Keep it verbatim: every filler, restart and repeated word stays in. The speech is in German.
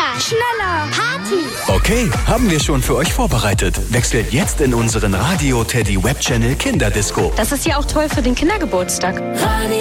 Kinder. Schneller. Party. Okay, haben wir schon für euch vorbereitet. Wechselt jetzt in unseren Radio Teddy Web Channel Kinderdisco. Das ist ja auch toll für den Kindergeburtstag. Radio